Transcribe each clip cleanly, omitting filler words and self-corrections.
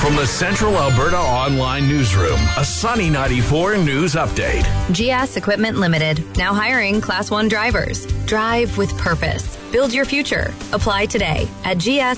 From the Central Alberta Online Newsroom, a Sunny 94 news update. GS Equipment Limited, now hiring Class 1 drivers. Drive with purpose. Build your future. Apply today at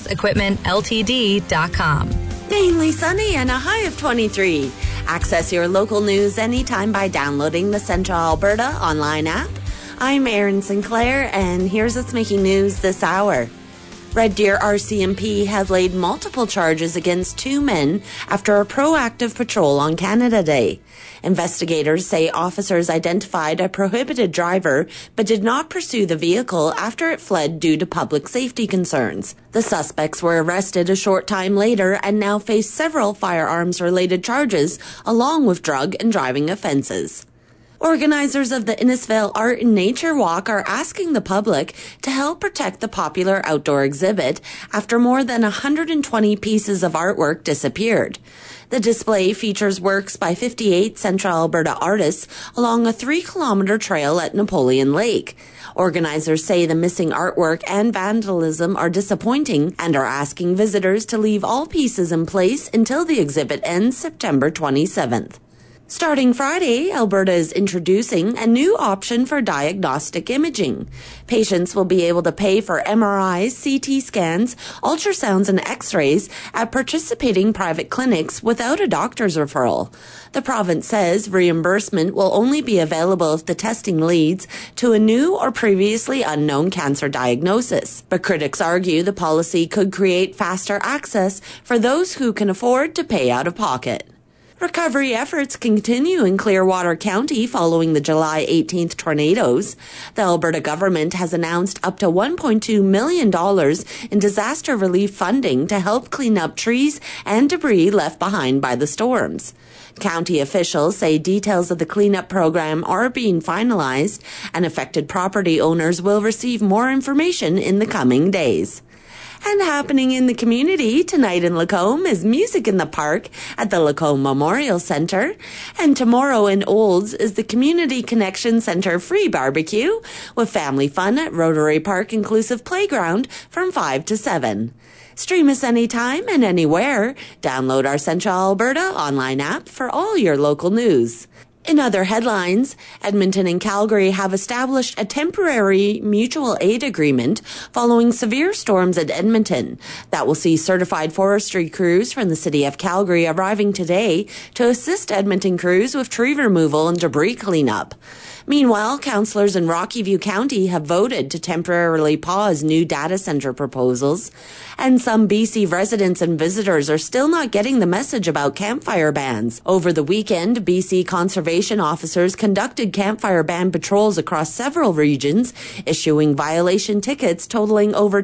gsequipmentltd.com. Mainly sunny and a high of 23. Access your local news anytime by downloading the Central Alberta Online app. I'm Erin Sinclair, and here's what's making news this hour. Red Deer RCMP have laid multiple charges against two men after a proactive patrol on Canada Day. Investigators say officers identified a prohibited driver but did not pursue the vehicle after it fled due to public safety concerns. The suspects were arrested a short time later and now face several firearms-related charges along with drug and driving offenses. Organizers of the Innisfail Art and Nature Walk are asking the public to help protect the popular outdoor exhibit after more than 120 pieces of artwork disappeared. The display features works by 58 Central Alberta artists along a 3-kilometer trail at Napoleon Lake. Organizers say the missing artwork and vandalism are disappointing and are asking visitors to leave all pieces in place until the exhibit ends September 27th. Starting Friday, Alberta is introducing a new option for diagnostic imaging. Patients will be able to pay for MRIs, CT scans, ultrasounds, and X-rays at participating private clinics without a doctor's referral. The province says reimbursement will only be available if the testing leads to a new or previously unknown cancer diagnosis. But critics argue the policy could create faster access for those who can afford to pay out of pocket. Recovery efforts continue in Clearwater County following the July 18th tornadoes. The Alberta government has announced up to $1.2 million in disaster relief funding to help clean up trees and debris left behind by the storms. County officials say details of the cleanup program are being finalized, and affected property owners will receive more information in the coming days. And happening in the community tonight in Lacombe is Music in the Park at the Lacombe Memorial Centre. And tomorrow in Olds is the Community Connection Centre free barbecue with family fun at Rotary Park Inclusive Playground from 5 to 7. Stream us anytime and anywhere. Download our Central Alberta online app for all your local news. In other headlines, Edmonton and Calgary have established a temporary mutual aid agreement following severe storms at Edmonton that will see certified forestry crews from the city of Calgary arriving today to assist Edmonton crews with tree removal and debris cleanup. Meanwhile, councillors in Rocky View County have voted to temporarily pause new data centre proposals, and some BC residents and visitors are still not getting the message about campfire bans. Over the weekend, BC conservation officers conducted campfire ban patrols across several regions, issuing violation tickets totaling over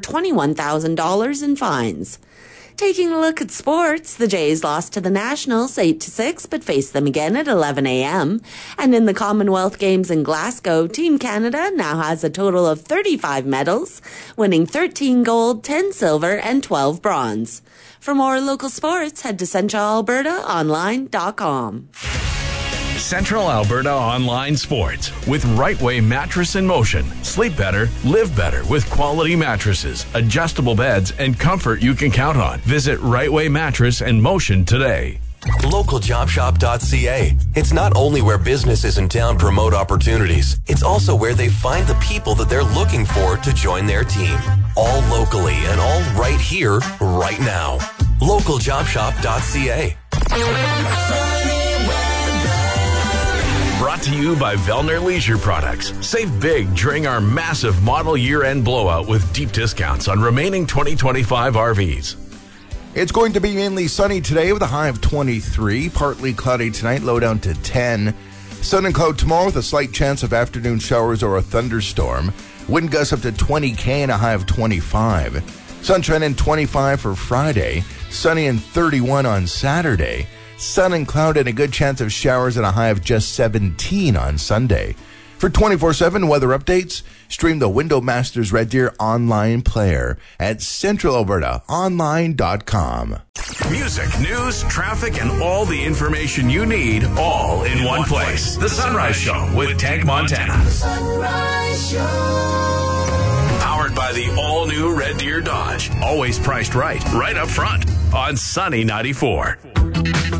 $21,000 in fines. Taking a look at sports, the Jays lost to the Nationals 8-6, but faced them again at 11 a.m. And in the Commonwealth Games in Glasgow, Team Canada now has a total of 35 medals, winning 13 gold, 10 silver, and 12 bronze. For more local sports, head to centralalbertaonline.com. Central Alberta Online Sports with Right Way Mattress in Motion. Sleep better, live better with quality mattresses, adjustable beds, and comfort you can count on. Visit Right Way Mattress and Motion today. LocalJobShop.ca. It's not only where businesses in town promote opportunities, it's also where they find the people that they're looking for to join their team. All locally and all right here, right now. LocalJobShop.ca. Brought to you by Vellner Leisure Products. Save big during our massive model year-end blowout with deep discounts on remaining 2025 RVs. It's going to be mainly sunny today with a high of 23. Partly cloudy tonight, low down to 10. Sun and cloud tomorrow with a slight chance of afternoon showers or a thunderstorm. Wind gusts up to 20 km and a high of 25. Sunshine and 25 for Friday. Sunny and 31 on Saturday. Sun and cloud and a good chance of showers and a high of just 17 on Sunday. For 24/7 weather updates, stream the Window Masters Red Deer online player at centralalbertaonline.com. Music, news, traffic, and all the information you need all in one place. The Sunrise Show with Tank Montana. Sunrise Show. Powered by the all-new Red Deer Dodge. Always priced right up front. on Sunny 94.